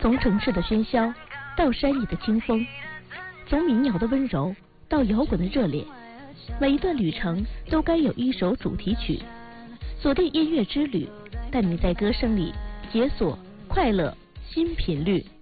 从城市的喧嚣到山野的清风，从民谣的温柔到摇滚的热烈，每一段旅程都该有一首主题曲。锁定音乐之旅，带你在歌声里解锁快乐新频率。